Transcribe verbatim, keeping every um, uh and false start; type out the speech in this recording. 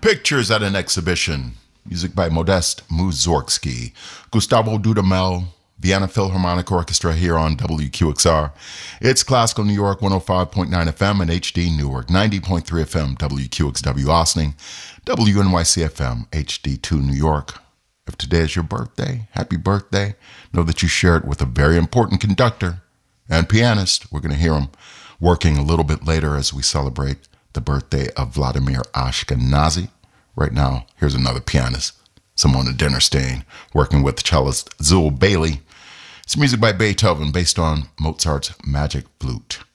Pictures at an Exhibition. Music by Modest Mussorgsky, Gustavo Dudamel, Vienna Philharmonic Orchestra here on W Q X R. It's Classical New York one oh five point nine F M and H D Newark, ninety point three F M, W Q X W Austin, W N Y C F M, H D two New York. If today is your birthday, happy birthday. Know that you share it with a very important conductor and pianist. We're going to hear him working a little bit later as we celebrate the birthday of Vladimir Ashkenazy. Right now, here's another pianist, Simona Dinnerstein, working with cellist Zul Bailey. It's music by Beethoven based on Mozart's Magic Flute.